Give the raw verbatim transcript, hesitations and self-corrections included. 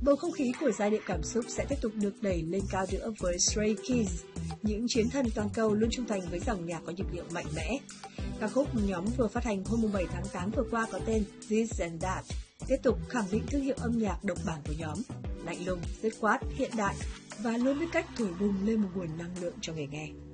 Bầu không khí của giai điệu cảm xúc sẽ tiếp tục được đẩy lên cao nữa với Stray Kids, những chiến thần toàn cầu luôn trung thành với dòng nhạc có nhịp điệu mạnh mẽ. Ca khúc nhóm vừa phát hành hôm bảy tháng tám vừa qua có tên This and That tiếp tục khẳng định thương hiệu âm nhạc độc bản của nhóm, lạnh lùng, dứt khoát, hiện đại và luôn biết cách thổi bùng lên một nguồn năng lượng cho người nghe.